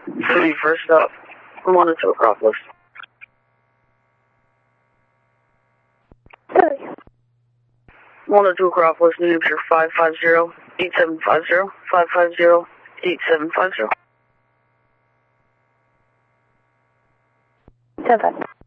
City first stop. I'm on the 2 o'clock list. Sorry. I'm on the 2 o'clock list, New Hampshire 550-8750, 550-8750. 7.